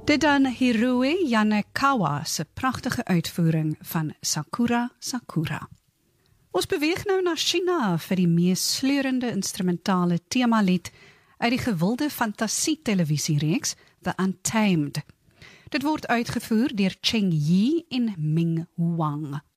Dit dan Hiroe Yanakawa se pragtige uitvoering van Sakura Sakura. Ons beweeg nou na China vir die mees sleurende instrumentale temalied uit die gewilde fantasie-televisiereeks The Untamed. Dit word uitgevoer deur Cheng Yi en Ming Wang.